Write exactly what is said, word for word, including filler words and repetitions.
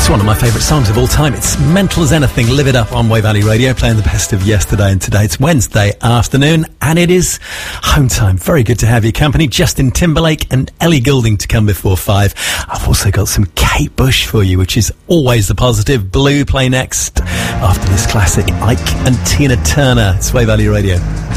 one of my favourite songs of all time. It's Mental as Anything. Live it up on Way Valley Radio, playing the best of yesterday and today. It's Wednesday afternoon, and it is home time. Very good to have your company. Justin Timberlake and Ellie Goulding to come before five. I've also got some Kate Bush for you, which is always the positive. Blue play next after this classic. Ike and Tina Turner. It's Way Valley Radio.